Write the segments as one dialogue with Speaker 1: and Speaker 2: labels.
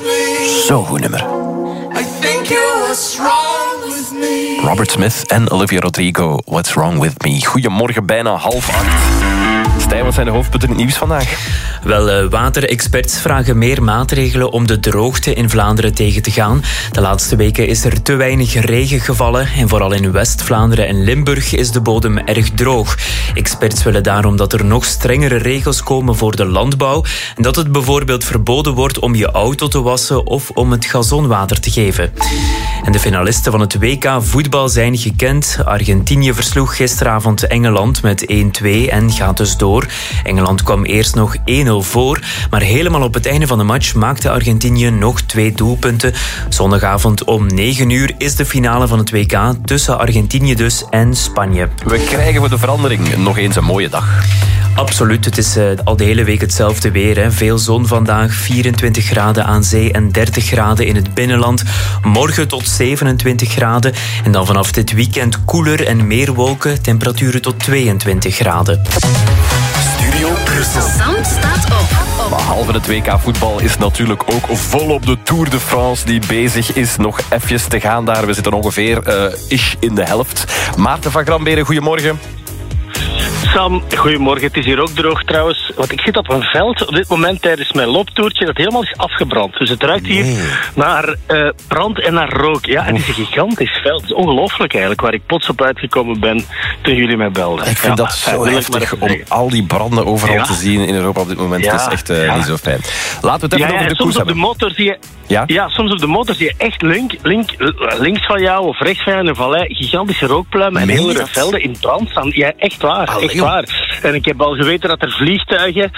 Speaker 1: Zo goed nummer. Robert Smith en Olivia Rodrigo, What's Wrong With Me. Goedemorgen, bijna 7:30. Stijn, wat zijn de hoofdpunten in het nieuws vandaag?
Speaker 2: Wel, waterexperts vragen meer maatregelen om de droogte in Vlaanderen tegen te gaan. De laatste weken is er te weinig regen gevallen en vooral in West-Vlaanderen en Limburg is de bodem erg droog. Experts willen daarom dat er nog strengere regels komen voor de landbouw en dat het bijvoorbeeld verboden wordt om je auto te wassen of om het gazonwater te geven. En de finalisten van het WK voetbal zijn gekend. Argentinië versloeg gisteravond Engeland met 1-2 en gaat dus door. Engeland kwam eerst nog 1-0 voor, maar helemaal op het einde van de match maakte Argentinië nog 2 doelpunten. Zondagavond om 9 uur is de finale van het WK tussen Argentinië dus en Spanje.
Speaker 1: We krijgen voor de verandering nog eens een mooie dag.
Speaker 2: Absoluut, het is al de hele week hetzelfde weer. Hè. Veel zon vandaag, 24 graden aan zee en 30 graden in het binnenland. Morgen tot 27 graden. En dan vanaf dit weekend koeler en meer wolken. Temperaturen tot 22 graden.
Speaker 1: Studio Brussel.
Speaker 3: Sam staat op.
Speaker 1: Behalve het WK voetbal is natuurlijk ook volop de Tour de France die bezig is. Nog even te gaan daar. We zitten ongeveer in de helft. Maarten van Gramberen, goedemorgen.
Speaker 4: Sam, goedemorgen. Het is hier ook droog trouwens. Want ik zit op een veld op dit moment tijdens mijn looptoertje dat helemaal is afgebrand. Dus het ruikt hier naar brand en naar rook. Ja, het is een gigantisch veld. Het is ongelooflijk eigenlijk waar ik plots op uitgekomen ben toen jullie mij belden.
Speaker 1: Ik vind dat zo heftig om al die branden overal te zien in Europa op dit moment. Het is echt niet zo fijn. Laten we het even over de koers hebben.
Speaker 4: Soms op de motor zie je echt links van jou of rechts van jou in een vallei gigantische rookpluimen en hele velden in brand staan. Ja, echt waar. Echt waar. En ik heb al geweten dat er vliegtuigen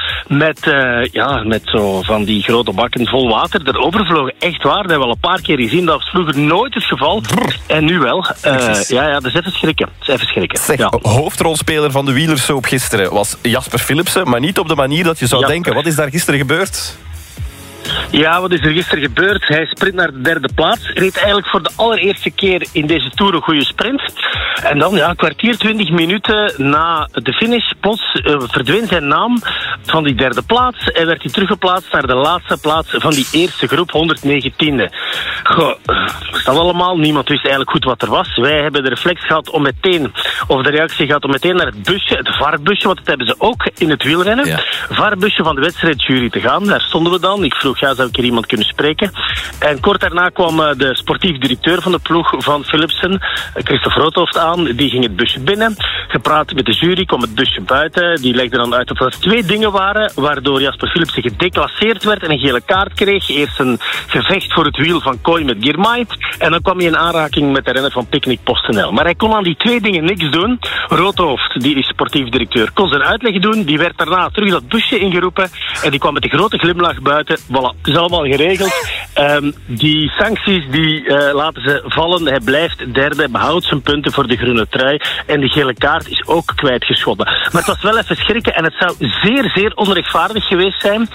Speaker 4: met zo van die grote bakken vol water erover vlogen. Echt waar. Dat hebben we al een paar keer gezien. Dat was vroeger nooit het geval. En nu wel. Dat is even schrikken.
Speaker 1: Zeg, hoofdrolspeler van de wielersoap gisteren was Jasper Philipsen, maar niet op de manier dat je zou denken. Wat is daar gisteren gebeurd?
Speaker 4: Ja, wat is er gisteren gebeurd? Hij sprint naar de 3e plaats. Reed eigenlijk voor de allereerste keer in deze Tour een goede sprint. En dan, een kwartier, 20 minuten na de finish, plots verdween zijn naam van die 3e plaats en werd hij teruggeplaatst naar de laatste plaats van die eerste groep, 119e. Goh, dat allemaal. Niemand wist eigenlijk goed wat er was. Wij hebben de reflex gehad om meteen, of de reactie gehad om meteen naar het busje, het VAR-busje, want dat hebben ze ook in het wielrennen. Ja. VAR-busje van de wedstrijdjury te gaan. Daar stonden we dan. Ik vroeg, zou ik hier iemand kunnen spreken? En kort daarna kwam de sportief directeur van de ploeg van Philipsen, Christophe Roodhoofd, aan. Die ging het busje binnen. Gepraat met de jury, kwam het busje buiten. Die legde dan uit dat er 2 dingen waren waardoor Jasper Philipsen gedeclasseerd werd en een gele kaart kreeg. Eerst een gevecht voor het wiel van Kooi met Girmay. En dan kwam hij in aanraking met de renner van Picnic PostNL. Maar hij kon aan die 2 dingen niks doen. Roodhoofd, die is sportief directeur, kon zijn uitleg doen. Die werd daarna terug dat busje ingeroepen. En die kwam met een grote glimlach buiten. Voilà, het is allemaal geregeld. Die sancties, die laten ze vallen. Hij blijft 3e, behoudt zijn punten voor de groene trui. En de gele kaart is ook kwijtgeschoten. Maar het was wel even schrikken. En het zou zeer, zeer onrechtvaardig geweest zijn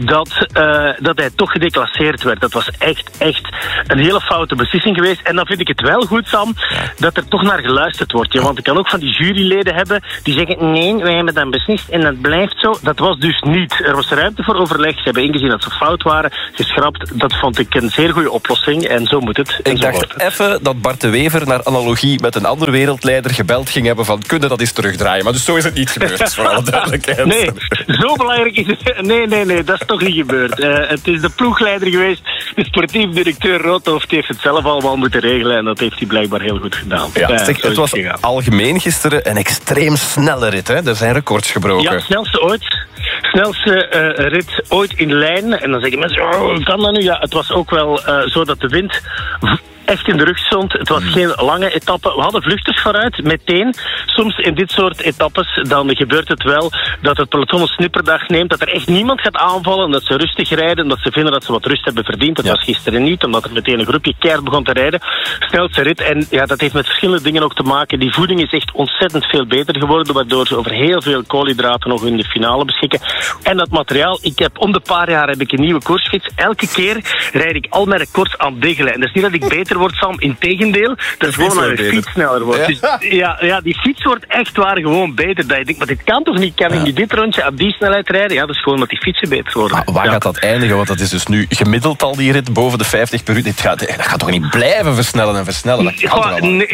Speaker 4: dat hij toch gedeclasseerd werd. Dat was echt een hele foute beslissing geweest. En dan vind ik het wel goed, Sam, dat er toch naar geluisterd wordt. Ja, want ik kan ook van die juryleden hebben die zeggen, nee, wij hebben dat beslist en dat blijft zo. Dat was dus niet. Er was ruimte voor overleg. Ze hebben ingezien dat ze fout waren, geschrapt. Dat vond ik een zeer goede oplossing. En zo moet het.
Speaker 1: Ik dacht even dat Bart de Wever naar analogie met een andere wereldleider gebeld ging hebben van, kunnen dat eens terugdraaien? Maar dus zo is het niet gebeurd, voor alle duidelijkheid.
Speaker 4: Nee, zo belangrijk is het. Nee, dat is toch niet gebeurd. Het is de ploegleider geweest. De sportief directeur Roodhoofd heeft het zelf allemaal moeten regelen en dat heeft hij blijkbaar heel goed gedaan.
Speaker 1: Ja, het was algemeen gisteren een extreem snelle rit. Hè? Er zijn records gebroken.
Speaker 4: Ja, snelste ooit. Snelste rit ooit in lijn. En dan zeggen mensen, hoe kan dat nu? Ja, het was ook wel zo dat de wind echt in de rug stond. Het was geen lange etappe. We hadden vluchters vooruit, meteen. Soms in dit soort etappes, dan gebeurt het wel dat het peloton een snipperdag neemt, dat er echt niemand gaat aanvallen, dat ze rustig rijden, dat ze vinden dat ze wat rust hebben verdiend. Dat was gisteren niet, omdat er meteen een groepje keihard begon te rijden. Snelste rit. En ja, dat heeft met verschillende dingen ook te maken. Die voeding is echt ontzettend veel beter geworden, waardoor ze over heel veel koolhydraten nog in de finale beschikken. En dat materiaal, om de paar jaar heb ik een nieuwe koersfiets. Elke keer rijd ik al mijn records aan diggelen. En dat is niet dat ik beter beter wordt, Sam. Integendeel, dat is gewoon dat je fiets sneller wordt. Dus, die fiets wordt echt waar gewoon beter. Dat je denkt, maar dit kan toch niet? Kan ik niet dit rondje op die snelheid rijden? Ja, dat is gewoon dat die fietsen beter worden.
Speaker 1: Maar waar gaat dat eindigen? Want dat is dus nu gemiddeld al die rit boven de 50 per uur. Dat gaat toch niet blijven versnellen en versnellen? Dat kan toch allemaal?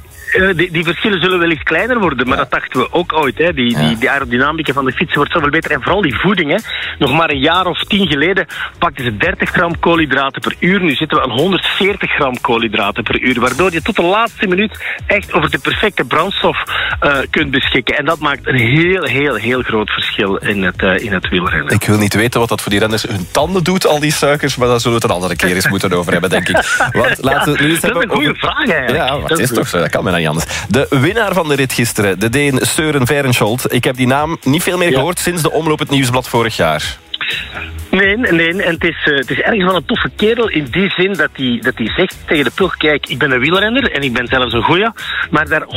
Speaker 4: Die verschillen zullen wellicht kleiner worden, maar dat dachten we ook ooit. Hè. Die aerodynamica van de fietsen wordt zoveel beter. En vooral die voeding. Hè. Nog maar een jaar of 10 geleden pakten ze 30 gram koolhydraten per uur. Nu zitten we aan 140 gram koolhydraten per uur. Waardoor je tot de laatste minuut echt over de perfecte brandstof kunt beschikken. En dat maakt een heel groot verschil in het wielrennen.
Speaker 1: Ik wil niet weten wat dat voor die renners hun tanden doet, al die suikers. Maar daar zullen we het een andere keer eens moeten over hebben, denk ik. Want laten we nu eens
Speaker 4: dat is een goede vraag eigenlijk.
Speaker 1: Ja, dat is toch zo. Dat kan bijna niet anders. De winnaar van de rit gisteren, de Deen Søren Verenschot. Ik heb die naam niet veel meer gehoord sinds de omloop het Nieuwsblad vorig jaar.
Speaker 4: Nee. En het is ergens wel een toffe kerel in die zin dat hij zegt tegen de ploeg, kijk, ik ben een wielrenner en ik ben zelfs een goeie, maar daar 100%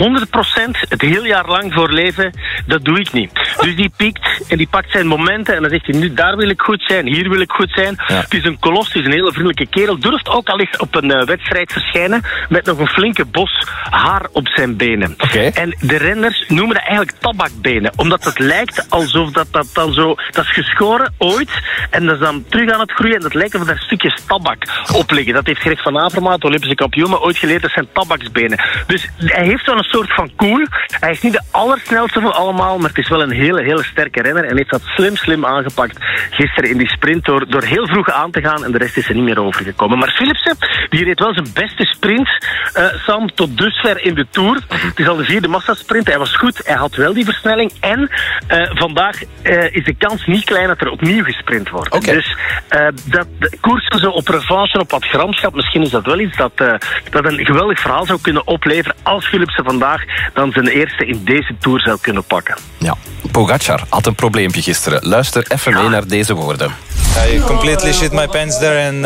Speaker 4: het heel jaar lang voor leven, dat doe ik niet. Dus die piekt en die pakt zijn momenten en dan zegt hij, nu daar wil ik goed zijn, hier wil ik goed zijn. Ja. Het is een kolos, het is een hele vriendelijke kerel, durft ook al eens op een wedstrijd verschijnen met nog een flinke bos haar op zijn benen.
Speaker 1: Okay.
Speaker 4: En de renners noemen dat eigenlijk tabakbenen, omdat het lijkt alsof dat dan zo, dat is geschoren ooit en dat is dan terug aan het groeien en dat lijkt alsof daar stukjes tabak op liggen. Dat heeft Greg van Avermaat, de Olympische kampioen, maar ooit geleerd, dat zijn tabaksbenen. Dus hij heeft wel een soort van cool. Hij is niet de allersnelste van allemaal, maar het is wel een hele sterke renner en heeft dat slim aangepakt gisteren in die sprint door heel vroeg aan te gaan en de rest is er niet meer overgekomen. Maar Philipsen, die reed wel zijn beste sprint, Sam, tot dusver in de Tour. Het is al de 4e massasprint, hij was goed, hij had wel die versnelling en vandaag is de kans niet klein dat er opnieuw gesprint wordt.
Speaker 1: Okay.
Speaker 4: Dus dat koersen zo op revanche, op wat gramschap, misschien is dat wel iets dat een geweldig verhaal zou kunnen opleveren als Philipsen vandaag dan zijn eerste in deze Tour zou kunnen pakken.
Speaker 1: Ja, Pogačar had een probleempje gisteren. Luister even mee naar deze woorden.
Speaker 3: I completely shit my pants there and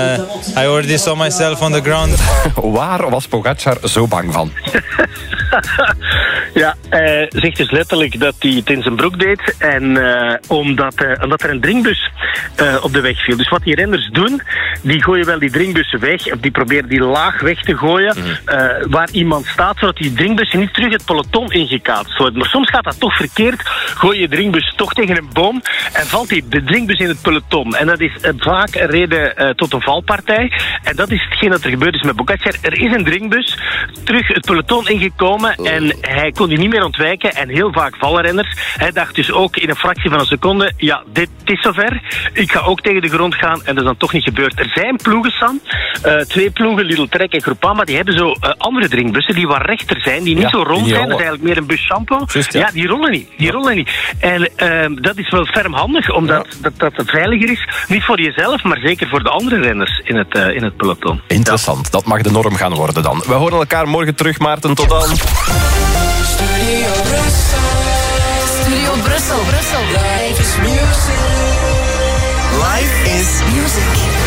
Speaker 3: I already saw myself on the ground.
Speaker 1: Waar was Pogačar zo bang van?
Speaker 4: Ja, hij zegt dus letterlijk dat hij het in zijn broek deed en omdat er een drinkbus op de weg viel. Dus wat die renners doen, die gooien wel die drinkbussen weg, of die proberen die laag weg te gooien waar iemand staat, zodat die drinkbussen niet terug het peloton ingekaatst worden. Maar soms gaat dat toch verkeerd, gooi je drinkbus toch tegen een boom en valt de drinkbus in het peloton. En dat is vaak een reden tot een valpartij. En dat is hetgeen dat er gebeurd is met Pogačar. Er is een drinkbus terug het peloton ingekomen en hij kon die niet meer ontwijken. En heel vaak vallen renners. Hij dacht dus ook in een fractie van een seconde, ja, dit is zover. Ik ga ook tegen de grond gaan en dat is dan toch niet gebeurd. Er zijn ploegen, Sam. 2 ploegen, Lidl Trek en Groupama, die hebben zo andere drinkbussen die wat rechter zijn, die niet zo rond zijn. Dat is eigenlijk meer een bus shampoo. Ja, die rollen niet. En dat is wel ferm handig, omdat dat veiliger is. Niet voor jezelf, maar zeker voor de andere renners in het peloton.
Speaker 1: Interessant, dat mag de norm gaan worden dan. We horen elkaar morgen terug, Maarten. Tot dan.
Speaker 5: Studio Brussel. Live is music. Live is music.